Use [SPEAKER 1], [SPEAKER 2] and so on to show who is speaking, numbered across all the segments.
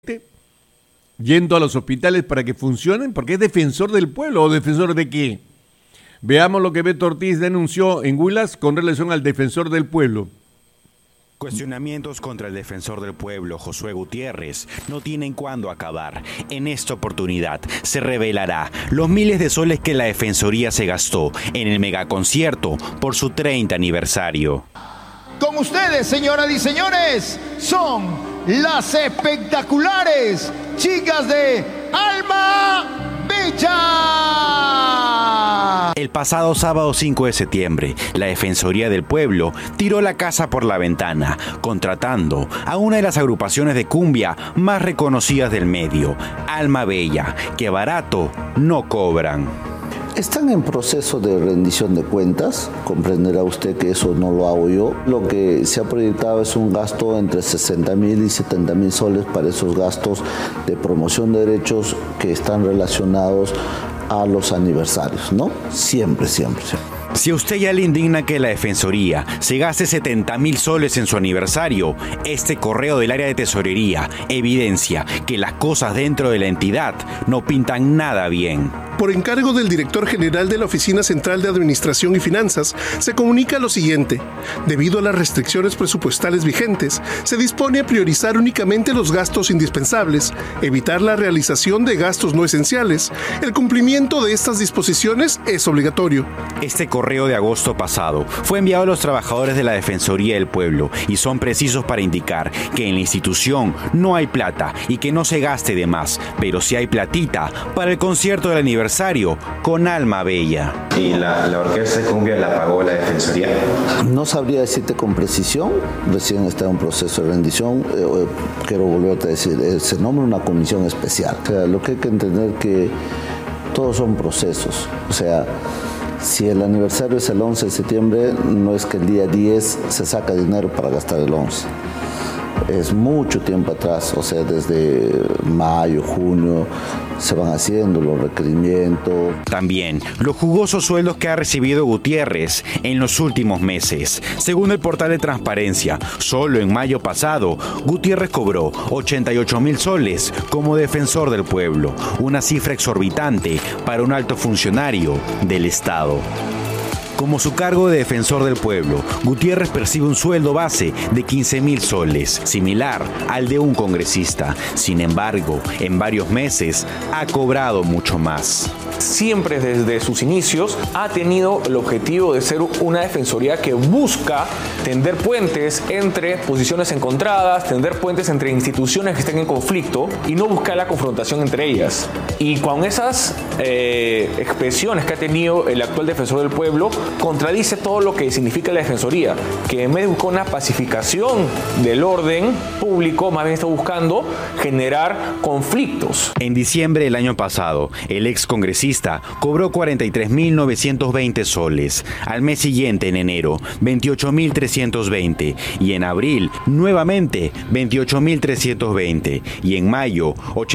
[SPEAKER 1] yendo a los hospitales para que funcionen, porque es defensor del pueblo, ¿o defensor de qué? Veamos lo que Beto Ortiz denunció en Huilas con relación al defensor del pueblo.
[SPEAKER 2] Cuestionamientos contra el defensor del pueblo, Josué Gutiérrez, no tienen cuándo acabar. En esta oportunidad se revelará los miles de soles que la Defensoría se gastó en el megaconcierto por su 30 aniversario.
[SPEAKER 3] Con ustedes, señoras y señores, son las espectaculares chicas de Alma Bella.
[SPEAKER 2] El pasado sábado 5 de septiembre, la Defensoría del Pueblo tiró la casa por la ventana, contratando a una de las agrupaciones de cumbia más reconocidas del medio, Alma Bella, que barato no cobran.
[SPEAKER 4] Están en proceso de rendición de cuentas, comprenderá usted que eso no lo hago yo. Lo que se ha proyectado es un gasto entre 60.000 y 70.000 soles para esos gastos de promoción de derechos que están relacionados a los aniversarios, ¿no? Siempre.
[SPEAKER 2] Si a usted ya le indigna que la Defensoría se gaste 70.000 soles en su aniversario, este correo del área de tesorería evidencia que las cosas dentro de la entidad no pintan nada bien.
[SPEAKER 5] Por encargo del director general de la Oficina Central de Administración y Finanzas, se comunica lo siguiente. Debido a las restricciones presupuestales vigentes, se dispone a priorizar únicamente los gastos indispensables, evitar la realización de gastos no esenciales. El cumplimiento de estas disposiciones es obligatorio.
[SPEAKER 2] Este correo de agosto pasado fue enviado a los trabajadores de la Defensoría del Pueblo y son precisos para indicar que en la institución no hay plata y que no se gaste de más, pero sí hay platita para el concierto del aniversario con Alma Bella.
[SPEAKER 6] ¿Y la orquesta de cumbia la pagó la Defensoría?
[SPEAKER 4] No sabría decirte con precisión, recién está en un proceso de rendición, quiero volverte a decir, se nombra una comisión especial. O sea, lo que hay que entender que todos son procesos, o sea, si el aniversario es el 11 de septiembre, no es que el día 10 se saca dinero para gastar el 11. Es mucho tiempo atrás, o sea, desde mayo, junio, se van haciendo los requerimientos.
[SPEAKER 2] También los jugosos sueldos que ha recibido Gutiérrez en los últimos meses. Según el portal de Transparencia, solo en mayo pasado, Gutiérrez cobró 88.000 soles como defensor del pueblo, una cifra exorbitante para un alto funcionario del Estado. Como su cargo de defensor del pueblo, Gutiérrez percibe un sueldo base de 15.000 soles, similar al de un congresista. Sin embargo, en varios meses ha cobrado mucho más.
[SPEAKER 7] Siempre desde sus inicios ha tenido el objetivo de ser una defensoría que busca tender puentes entre posiciones encontradas, tender puentes entre instituciones que estén en conflicto y no buscar la confrontación entre ellas. Y con esas expresiones que ha tenido el actual defensor del pueblo, contradice todo lo que significa la defensoría, que en vez de buscar una pacificación del orden público, más bien está buscando generar conflictos.
[SPEAKER 2] En diciembre del año pasado, el ex congresista cobró 43.920 soles. Al mes siguiente, en enero, 28.320. Y en abril, nuevamente, 28.320. Y en mayo,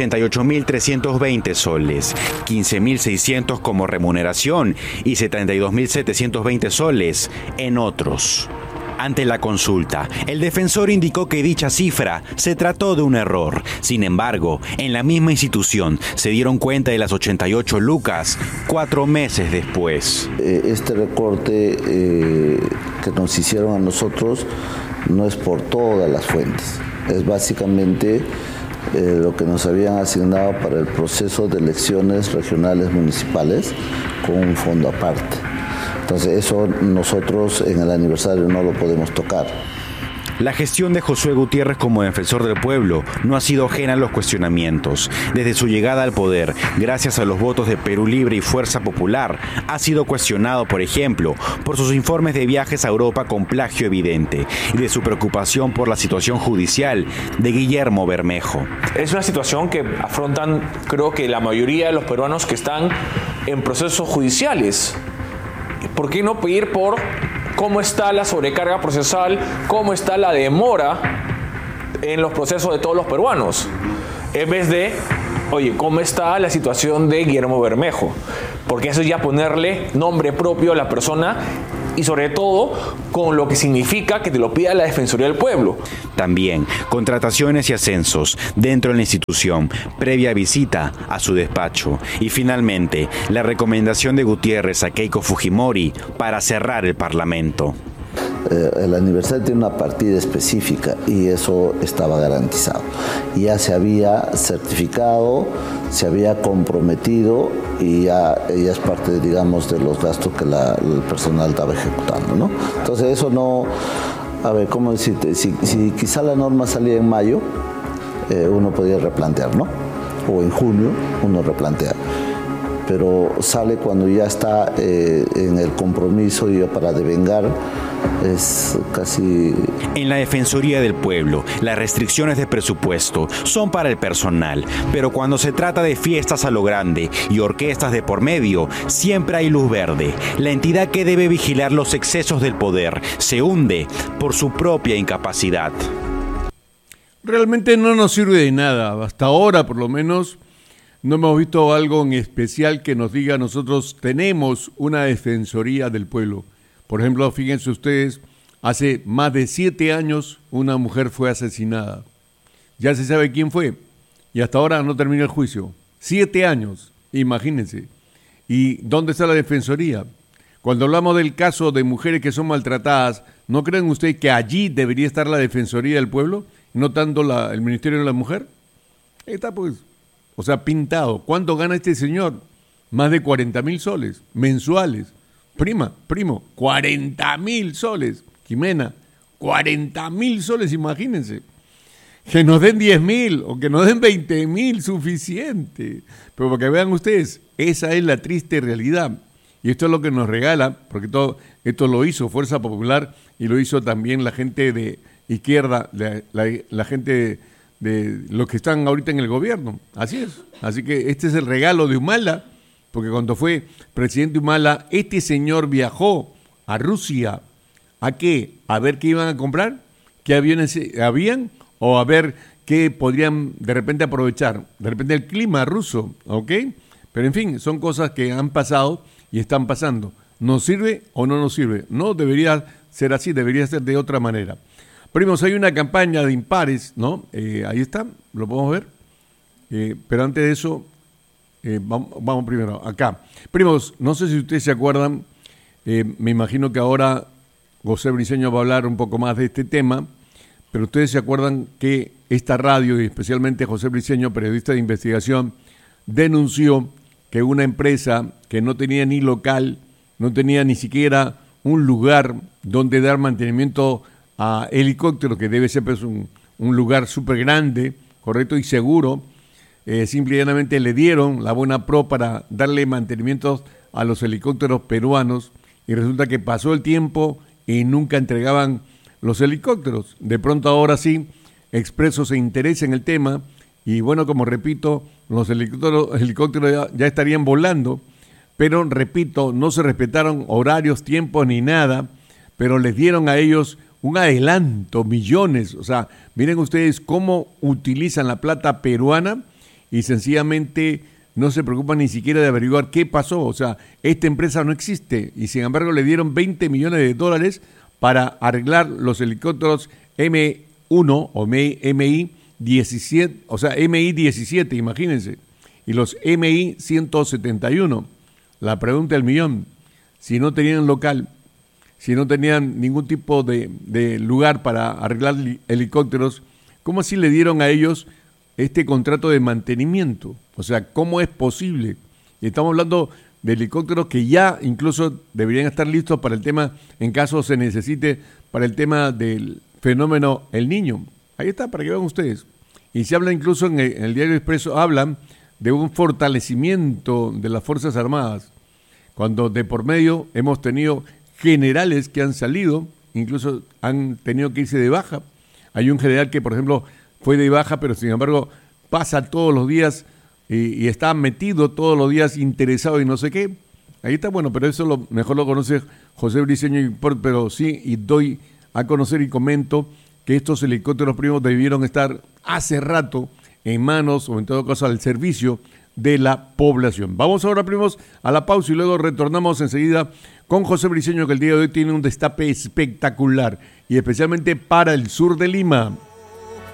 [SPEAKER 2] 88.320 soles. 15.600 como remuneración y 72.720 soles en otros. Ante la consulta, el defensor indicó que dicha cifra se trató de un error. Sin embargo, en la misma institución se dieron cuenta de las 88 lucas 4 meses después.
[SPEAKER 4] Este recorte que nos hicieron a nosotros no es por todas las fuentes. Es básicamente lo que nos habían asignado para el proceso de elecciones regionales municipales con un fondo aparte. Entonces eso nosotros en el aniversario no lo podemos tocar.
[SPEAKER 2] La gestión de Josué Gutiérrez como defensor del pueblo no ha sido ajena a los cuestionamientos. Desde su llegada al poder, gracias a los votos de Perú Libre y Fuerza Popular, ha sido cuestionado, por ejemplo, por sus informes de viajes a Europa con plagio evidente y de su preocupación por la situación judicial de Guillermo Bermejo.
[SPEAKER 7] Es una situación que afrontan, creo que la mayoría de los peruanos que están en procesos judiciales. ¿Por qué no pedir por cómo está la sobrecarga procesal, cómo está la demora en los procesos de todos los peruanos? En vez de, oye, ¿cómo está la situación de Guillermo Bermejo? Porque eso es ya ponerle nombre propio a la persona y sobre todo con lo que significa que te lo pida la Defensoría del Pueblo.
[SPEAKER 2] También contrataciones y ascensos dentro de la institución, previa visita a su despacho. Y finalmente, la recomendación de Gutiérrez a Keiko Fujimori para cerrar el Parlamento.
[SPEAKER 4] El aniversario tiene una partida específica y eso estaba garantizado. Ya se había certificado, se había comprometido y ya es parte, digamos, de los gastos que el personal estaba ejecutando, ¿no? Entonces eso no, a ver, ¿cómo decirte? Si quizá la norma salía en mayo, uno podía replantear, ¿no? O en junio uno replantea. Pero sale cuando ya está en el compromiso y para devengar es casi...
[SPEAKER 2] En la Defensoría del Pueblo, las restricciones de presupuesto son para el personal, pero cuando se trata de fiestas a lo grande y orquestas de por medio, siempre hay luz verde. La entidad que debe vigilar los excesos del poder se hunde por su propia incapacidad.
[SPEAKER 1] Realmente no nos sirve de nada. Hasta ahora, por lo menos, no hemos visto algo en especial que nos diga nosotros tenemos una Defensoría del Pueblo. Por ejemplo, fíjense ustedes, hace más de 7 años una mujer fue asesinada. Ya se sabe quién fue y hasta ahora no termina el juicio. 7 años, imagínense. ¿Y dónde está la Defensoría? Cuando hablamos del caso de mujeres que son maltratadas, ¿no creen ustedes que allí debería estar la Defensoría del Pueblo, no tanto el Ministerio de la Mujer? Está pues, o sea, pintado. ¿Cuánto gana este señor? Más de 40.000 soles mensuales. Primo, 40.000 soles. Jimena, 40.000 soles, imagínense. Que nos den 10.000 o que nos den 20.000, suficiente. Pero para que vean ustedes, esa es la triste realidad. Y esto es lo que nos regala, porque todo esto lo hizo Fuerza Popular y lo hizo también la gente de izquierda, la gente de los que están ahorita en el gobierno. Así es. Así que este es el regalo de Humala, porque cuando fue presidente Humala, este señor viajó a Rusia. ¿A qué? A ver qué iban a comprar, qué aviones habían, o a ver qué podrían de repente aprovechar. De repente el clima ruso, ¿ok? Pero en fin, son cosas que han pasado y están pasando. ¿Nos sirve o no nos sirve? No debería ser así, debería ser de otra manera. Primos, hay una campaña de impares, ¿no? Ahí está, lo podemos ver. Pero antes de eso, vamos primero, acá. Primos, no sé si ustedes se acuerdan, me imagino que ahora José Briceño va a hablar un poco más de este tema, pero ustedes se acuerdan que esta radio, y especialmente José Briceño, periodista de investigación, denunció que una empresa que no tenía ni local, no tenía ni siquiera un lugar donde dar mantenimiento a helicópteros, que debe ser pues, un lugar súper grande, correcto y seguro, simple y llanamente le dieron la buena pro para darle mantenimiento a los helicópteros peruanos y resulta que pasó el tiempo y nunca entregaban los helicópteros. De pronto ahora sí, Expreso se interesa en el tema y bueno, como repito, los helicópteros ya estarían volando, pero repito, no se respetaron horarios, tiempos ni nada, pero les dieron a ellos un adelanto, millones. O sea, miren ustedes cómo utilizan la plata peruana y sencillamente no se preocupan ni siquiera de averiguar qué pasó. O sea, esta empresa no existe y sin embargo le dieron $20 millones para arreglar los helicópteros M1 o MI-17, o sea, MI-17, imagínense, y los MI-171. La pregunta del millón, si no tenían local, si no tenían ningún tipo de lugar para arreglar helicópteros, ¿cómo así le dieron a ellos este contrato de mantenimiento? O sea, ¿cómo es posible? Y estamos hablando de helicópteros que ya incluso deberían estar listos para el tema, en caso se necesite, para el tema del fenómeno El Niño. Ahí está, para que vean ustedes. Y se habla incluso en el Diario Expreso, hablan de un fortalecimiento de las Fuerzas Armadas, cuando de por medio hemos tenido generales que han salido, incluso han tenido que irse de baja. Hay un general que, por ejemplo, fue de baja, pero sin embargo pasa todos los días y está metido todos los días interesado y no sé qué. Ahí está, bueno, pero eso mejor lo conoce José Briceño, pero sí, y doy a conocer y comento que estos helicópteros primos debieron estar hace rato en manos, o en todo caso al servicio de la población. Vamos ahora, primos, a la pausa y luego retornamos enseguida con José Briceño, que el día de hoy tiene un destape espectacular y especialmente para el sur de Lima.